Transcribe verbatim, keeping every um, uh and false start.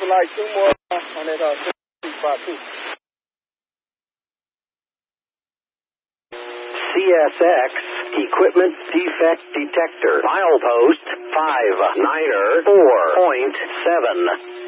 for like two more on that uh, spot too. C S X Equipment Defect Detector. Milepost five niner four point seven.